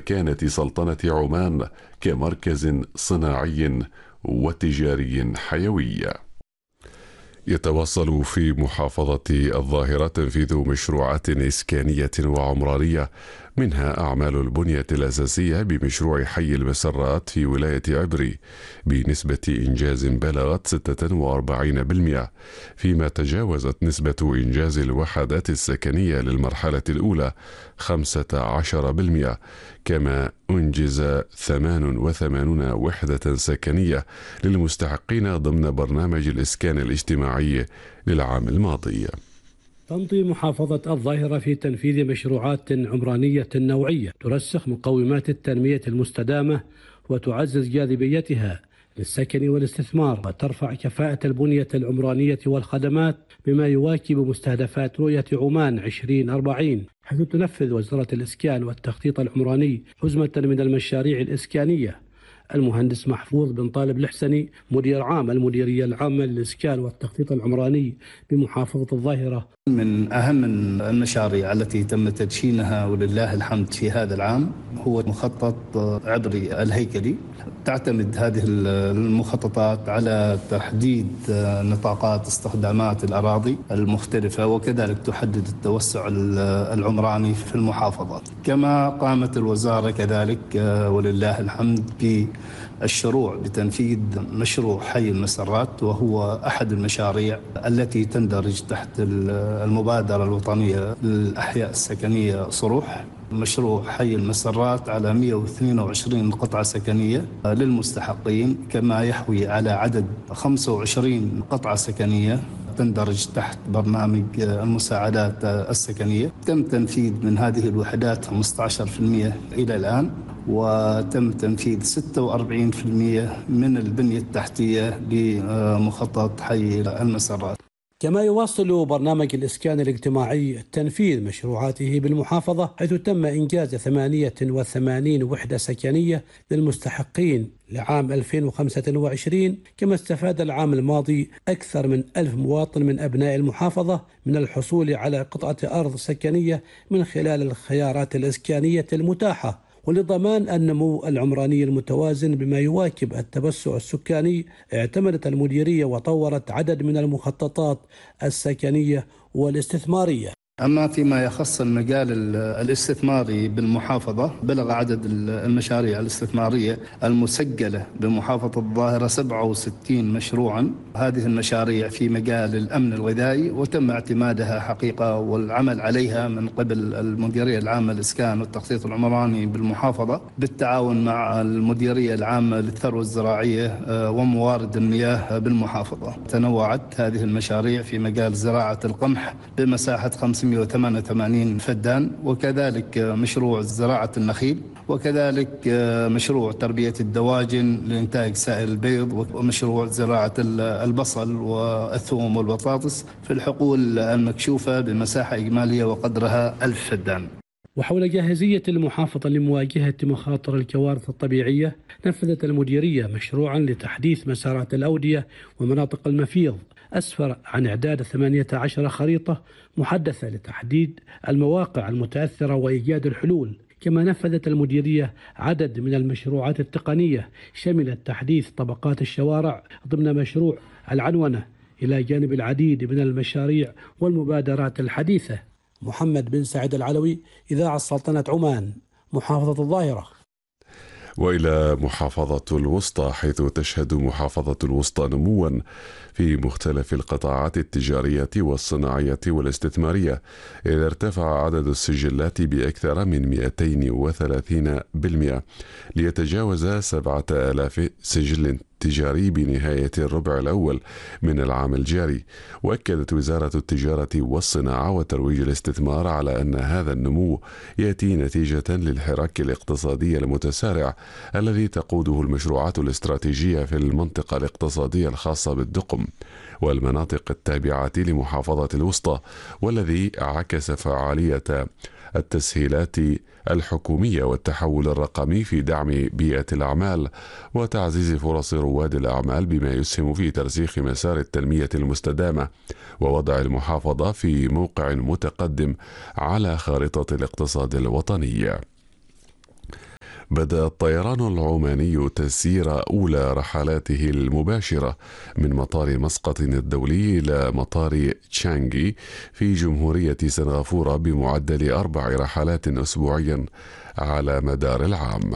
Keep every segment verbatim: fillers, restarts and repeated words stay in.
مكانة سلطنة عمان كمركز صناعي وتجاري حيوي. يتواصل في محافظة الظاهرة تنفيذ مشروعات إسكانية وعمرانية، منها أعمال البنية الأساسية بمشروع حي المسرات في ولاية عبري بنسبة إنجاز بلغت ستة وأربعين بالمئة، فيما تجاوزت نسبة إنجاز الوحدات السكنية للمرحلة الأولى خمسة عشر بالمئة، كما أنجز ثمان وثمانين وحدة سكنية للمستحقين ضمن برنامج الإسكان الاجتماعي للعام الماضي. تمضي محافظة الظاهرة في تنفيذ مشروعات عمرانية نوعية ترسخ مقومات التنمية المستدامة وتعزز جاذبيتها للسكن والاستثمار، وترفع كفاءة البنية العمرانية والخدمات بما يواكب مستهدفات رؤية عمان عشرين أربعين، حيث تنفذ وزارة الإسكان والتخطيط العمراني حزمة من المشاريع الإسكانية. المهندس محفوظ بن طالب الحسني مدير عام المديرية العامة للإسكان والتخطيط العمراني بمحافظة الظاهرة: من أهم المشاريع التي تم تدشينها ولله الحمد في هذا العام هو مخطط عبري الهيكلي. تعتمد هذه المخططات على تحديد نطاقات استخدامات الأراضي المختلفة، وكذلك تحدد التوسع العمراني في المحافظة. كما قامت الوزارة كذلك ولله الحمد بالشروع بتنفيذ مشروع حي المسرات، وهو أحد المشاريع التي تندرج تحت المبادرة الوطنية للأحياء السكنية صروح. مشروع حي المسرات على مئة واثنين وعشرين قطعة سكنية للمستحقين، كما يحوي على عدد خمسة وعشرين قطعة سكنية تندرج تحت برنامج المساعدات السكنية. تم تنفيذ من هذه الوحدات خمسة عشر بالمئة إلى الآن، وتم تنفيذ ستة وأربعين بالمئة من البنية التحتية لمخطط حي المسرات. كما يواصل برنامج الإسكان الاجتماعي تنفيذ مشروعاته بالمحافظة، حيث تم إنجاز ثمانية وثمانين وحدة سكنية للمستحقين لعام ألفين وخمسة وعشرين، كما استفاد العام الماضي أكثر من ألف مواطن من أبناء المحافظة من الحصول على قطعة أرض سكنية من خلال الخيارات الإسكانية المتاحة. ولضمان النمو العمراني المتوازن بما يواكب التوسع السكاني، اعتمدت المديرية وطورت عدد من المخططات السكنية والاستثمارية. أما فيما يخص المجال الاستثماري بالمحافظة، بلغ عدد المشاريع الاستثمارية المسجلة بمحافظة الظاهرة سبعة وستين مشروعا. هذه المشاريع في مجال الأمن الغذائي، وتم اعتمادها حقيقة والعمل عليها من قبل المديرية العامة للإسكان والتخطيط العمراني بالمحافظة بالتعاون مع المديرية العامة للثروة الزراعية وموارد المياه بالمحافظة. تنوعت هذه المشاريع في مجال زراعة القمح بمساحة خمسمئة وثمانية وثمانين فدان، وكذلك مشروع زراعة النخيل، وكذلك مشروع تربية الدواجن لإنتاج سائل البيض، ومشروع زراعة البصل والثوم والبطاطس في الحقول المكشوفة بمساحة إجمالية وقدرها ألف فدان. وحول جاهزية المحافظة لمواجهة مخاطر الكوارث الطبيعية، نفذت المديرية مشروعا لتحديث مسارات الأودية ومناطق المفيض، أسفر عن إعداد ثمانية عشر خريطة محدثة لتحديد المواقع المتأثرة وإيجاد الحلول. كما نفذت المديرية عدد من المشروعات التقنية شملت تحديث طبقات الشوارع ضمن مشروع العنونة، إلى جانب العديد من المشاريع والمبادرات الحديثة. محمد بن سعيد العلوي، إذاعة سلطنة عمان، محافظة الظاهرة. وإلى محافظة الوسطى، حيث تشهد محافظة الوسطى نموا في مختلف القطاعات التجارية والصناعية والاستثمارية، إذ ارتفع عدد السجلات بأكثر من مئتين وثلاثين بالمئة ليتجاوز سبعة آلاف سجل تجاري بنهاية الربع الأول من العام الجاري. وأكدت وزارة التجارة والصناعة وترويج الاستثمار على أن هذا النمو يأتي نتيجة للحراك الاقتصادي المتسارع الذي تقوده المشروعات الاستراتيجية في المنطقة الاقتصادية الخاصة بالدقم والمناطق التابعة لمحافظة الوسطى، والذي عكس فعالية التسهيلات الحكومية والتحول الرقمي في دعم بيئة الأعمال وتعزيز فرص رواد الأعمال، بما يسهم في ترسيخ مسار التنمية المستدامة ووضع المحافظة في موقع متقدم على خارطة الاقتصاد الوطني. بدأ الطيران العماني تسيير أولى رحلاته المباشرة من مطار مسقط الدولي إلى مطار تشانغي في جمهورية سنغافورة بمعدل أربع رحلات أسبوعيا على مدار العام،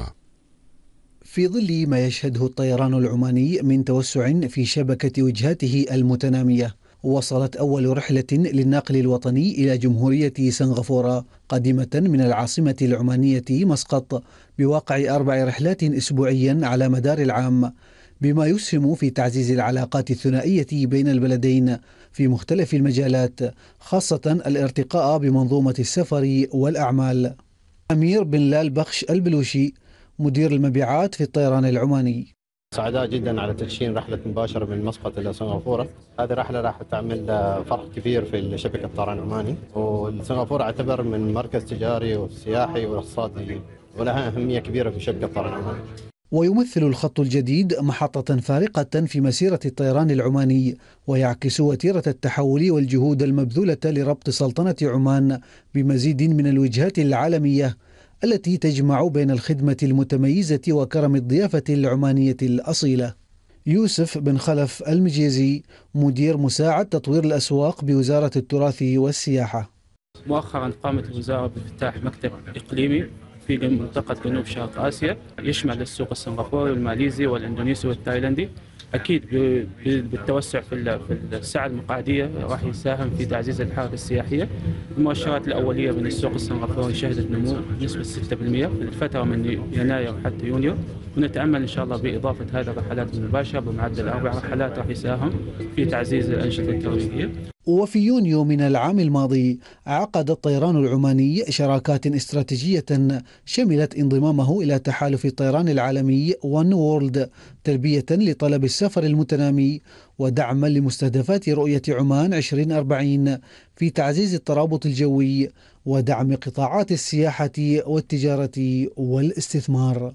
في ظل ما يشهده الطيران العماني من توسع في شبكة وجهاته المتنامية. وصلت أول رحلة للناقل الوطني إلى جمهورية سنغافورة قادمة من العاصمة العمانية مسقط بواقع أربع رحلات أسبوعيا على مدار العام، بما يسهم في تعزيز العلاقات الثنائية بين البلدين في مختلف المجالات، خاصة الارتقاء بمنظومة السفر والأعمال. أمير بن لال بخش البلوشي مدير المبيعات في الطيران العماني: سعداء جدا على تدشين رحلة مباشرة من مسقط إلى سنغافورة. هذه الرحلة راح تعمل فرق كبير في شبكة الطيران العماني، وسنغافورة اعتبر من مركز تجاري وسياحي واقتصادي ولها أهمية كبيرة في شبكة الطيران العماني. ويمثل الخط الجديد محطة فارقة في مسيرة الطيران العماني، ويعكس وتيرة التحول والجهود المبذولة لربط سلطنة عمان بمزيد من الوجهات العالمية التي تجمع بين الخدمة المتميزة وكرم الضيافة العمانية الأصيلة. يوسف بن خلف المجيزي مدير مساعد تطوير الأسواق بوزارة التراث والسياحة: مؤخرا قامت الوزارة بافتتاح مكتب إقليمي في منطقة جنوب شرق آسيا يشمل السوق السنغافوري والماليزي والإندونيسي والتايلندي. أكيد بالتوسع في السعة المقعدية راح يساهم في تعزيز الحركة السياحية. المؤشرات الأولية من السوق السنغافوري شهدت نمو بنسبة ستة بالمئة في الفترة من يناير حتى يونيو، ونتأمل إن شاء الله بإضافة هذه الرحلات المباشرة بمعدل أربع رحلات راح يساهم في تعزيز الأنشطة الترويجية. وفي يونيو من العام الماضي عقد الطيران العماني شراكات استراتيجية شملت انضمامه إلى تحالف الطيران العالمي وان وورلد تلبية لطلب السفر المتنامي ودعما لمستهدفات رؤية عمان عشرين أربعين في تعزيز الترابط الجوي ودعم قطاعات السياحة والتجارة والاستثمار.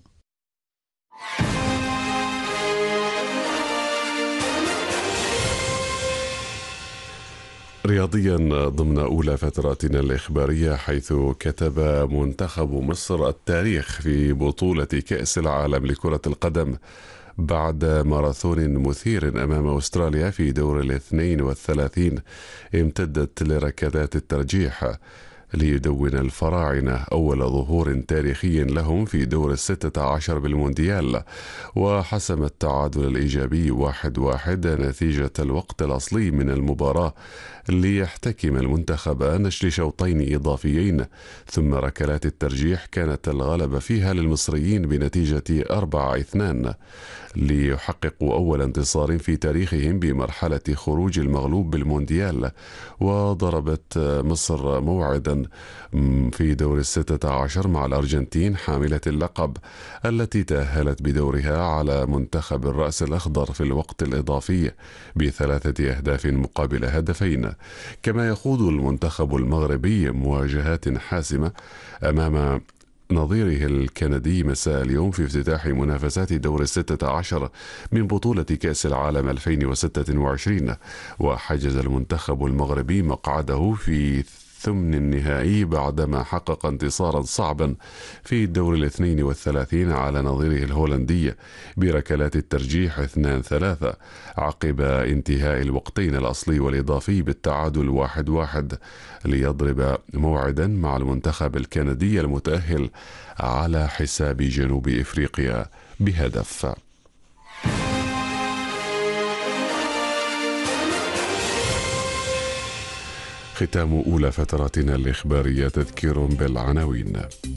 رياضيا ضمن أولى فتراتنا الإخبارية، حيث كتب منتخب مصر التاريخ في بطولة كأس العالم لكرة القدم بعد ماراثون مثير أمام أستراليا في دور الاثنين والثلاثين امتدت لركلات الترجيح، ليدون الفراعنة أول ظهور تاريخي لهم في دور الستة عشر بالمونديال، وحسم التعادل الإيجابي واحد واحد نتيجة الوقت الأصلي من المباراة، ليحتكم المنتخبان لشوطين إضافيين، ثم ركلات الترجيح كانت الغلبة فيها للمصريين بنتيجة أربعة اثنان، ليحققوا أول انتصار في تاريخهم بمرحلة خروج المغلوب بالمونديال. وضربت مصر موعدا في دور الستة عشر مع الأرجنتين حاملة اللقب التي تأهلت بدورها على منتخب الرأس الأخضر في الوقت الإضافي بثلاثة أهداف مقابل هدفين. كما يخوض المنتخب المغربي مواجهات حاسمة أمام نظيره الكندي مساء اليوم في افتتاح منافسات دور الستة عشر من بطولة كأس العالم ألفين وستة وعشرين، وحجز المنتخب المغربي مقعده في ثمن النهائي بعدما حقق انتصارا صعبا في الدور الاثنين والثلاثين على نظيره الهولندي بركلات الترجيح اثنان ثلاثة عقب انتهاء الوقتين الأصلي والإضافي بالتعادل واحد واحد، ليضرب موعدا مع المنتخب الكندي المتأهل على حساب جنوب إفريقيا بهدف. ختام أولى فتراتنا الإخبارية تذكير بالعناوين.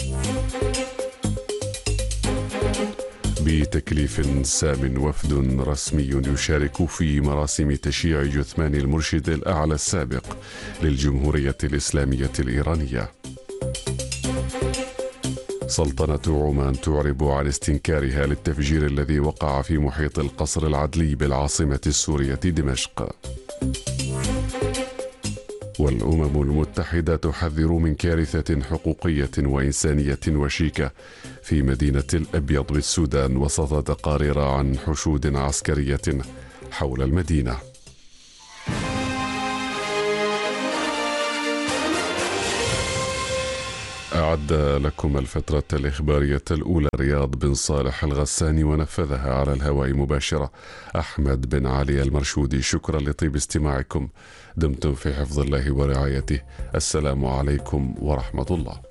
بتكليف سام وفد رسمي يشارك في مراسم تشييع جثمان المرشد الأعلى السابق للجمهورية الإسلامية الإيرانية. سلطنة عمان تعرب عن استنكارها للتفجير الذي وقع في محيط القصر العدلي بالعاصمة السورية دمشق. والأمم المتحدة تحذر من كارثة حقوقية وإنسانية وشيكة في مدينة الأبيض بالسودان وسط تقارير عن حشود عسكرية حول المدينة. أعد لكم الفترة الإخبارية الأولى رياض بن صالح الغساني، ونفذها على الهواء مباشرة أحمد بن علي المرشودي. شكرا لطيب استماعكم، دمتم في حفظ الله ورعايته. السلام عليكم ورحمة الله.